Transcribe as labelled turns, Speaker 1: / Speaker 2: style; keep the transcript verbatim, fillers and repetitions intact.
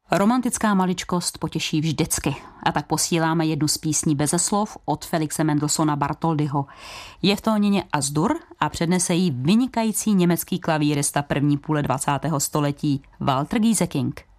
Speaker 1: Romantická maličkost potěší vždycky. A tak posíláme jednu z písní beze slov od Felixe Mendelssohna Bartholdyho. Je v tónině As-Dur a přednese jí vynikající německý klavírista první půle dvacátého století Walter Gieseking.